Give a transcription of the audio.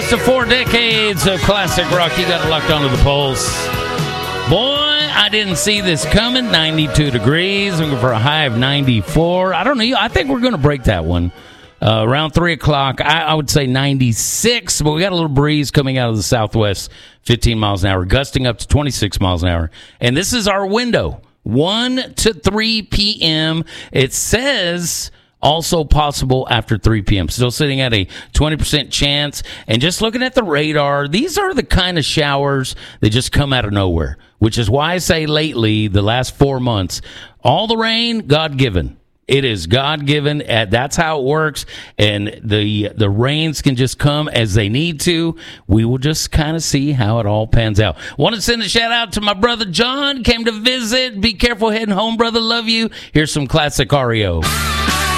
to 4 decades of classic rock. You got it locked onto the pulse. Boy, I didn't see this coming. 92 degrees. I'm going for a high of 94. I don't know. I think we're going to break that one. Around 3 o'clock, I would say 96, but we got a little breeze coming out of the southwest, 15 miles an hour, gusting up to 26 miles an hour. And this is our window, 1 to 3 p.m. It says also possible after 3 p.m. Still sitting at a 20% chance. And just looking at the radar, these are the kind of showers that just come out of nowhere, which is why I say lately, the last 4 months, all the rain, God-given. It is God-given. That's how it works. And the rains can just come as they need to. We will just kind of see how it all pans out. Want to send a shout-out to my brother John. Came to visit. Be careful heading home, brother. Love you. Here's some classic REO.